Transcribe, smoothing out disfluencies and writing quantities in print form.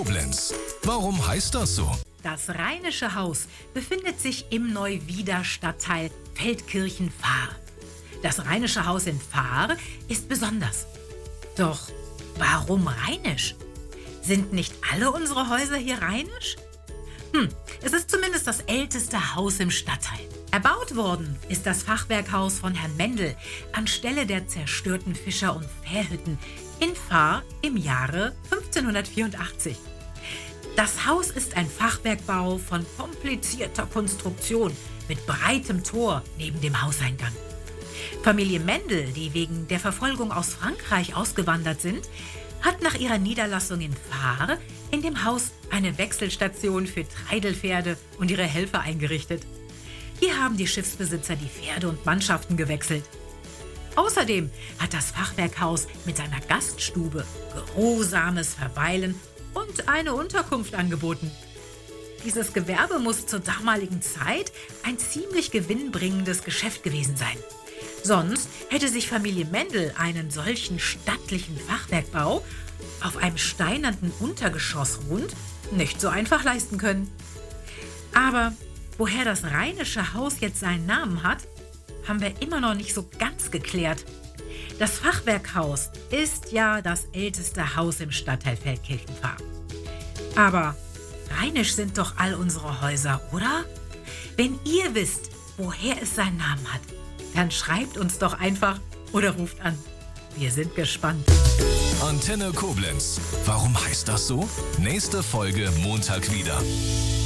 Koblenz. Warum heißt das so? Das Rheinische Haus befindet sich im Neuwieder-Stadtteil Feldkirchen-Fahr. Das Rheinische Haus in Fahr ist besonders. Doch warum rheinisch? Sind nicht alle unsere Häuser hier rheinisch? Es ist zumindest das älteste Haus im Stadtteil. Erbaut worden ist das Fachwerkhaus von Herrn Mendel anstelle der zerstörten Fischer- und Fährhütten in Fahr im Jahre 1584. Das Haus ist ein Fachwerkbau von komplizierter Konstruktion mit breitem Tor neben dem Hauseingang. Familie Mendel, die wegen der Verfolgung aus Frankreich ausgewandert sind, hat nach ihrer Niederlassung in Fahr in dem Haus eine Wechselstation für Treidelpferde und ihre Helfer eingerichtet. Hier haben die Schiffsbesitzer die Pferde und Mannschaften gewechselt. Außerdem hat das Fachwerkhaus mit seiner Gaststube geruhsames Verweilen und eine Unterkunft angeboten. Dieses Gewerbe muss zur damaligen Zeit ein ziemlich gewinnbringendes Geschäft gewesen sein. Sonst hätte sich Familie Mendel einen solchen stattlichen Fachwerkbau auf einem steinernen Untergeschoss ruhend nicht so einfach leisten können. Aber woher das Rheinische Haus jetzt seinen Namen hat, haben wir immer noch nicht so ganz geklärt. Das Fachwerkhaus ist ja das älteste Haus im Stadtteil Feldkirchen-Fahr. Aber rheinisch sind doch all unsere Häuser, oder? Wenn ihr wisst, woher es seinen Namen hat, dann schreibt uns doch einfach oder ruft an. Wir sind gespannt. Antenne Koblenz. Warum heißt das so? Nächste Folge Montag wieder.